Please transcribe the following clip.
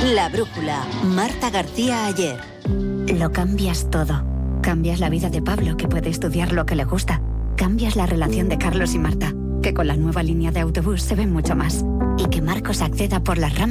La brújula. Marta García Ayer. Lo cambias todo. Cambias la vida de Pablo, que puede estudiar lo que le gusta. Cambias la relación de Carlos y Marta, que con la nueva línea de autobús se ven mucho más. Y que Marcos acceda por las ramas